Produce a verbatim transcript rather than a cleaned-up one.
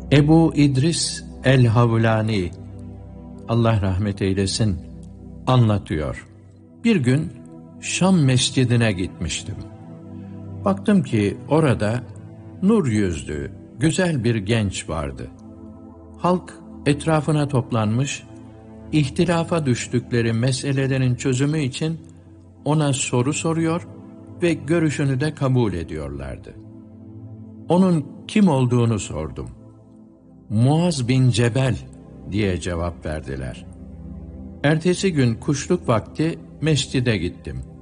Ebu İdris el-Havlani, Allah rahmet eylesin, anlatıyor. Bir gün Şam mescidine gitmiştim. Baktım ki orada nur yüzlü, güzel bir genç vardı. Halk etrafına toplanmış, ihtilafa düştükleri meselelerin çözümü için ona soru soruyor ve görüşünü de kabul ediyorlardı. Onun kim olduğunu sordum. Muaz bin Cebel diye cevap verdiler. Ertesi gün kuşluk vakti mescide gittim.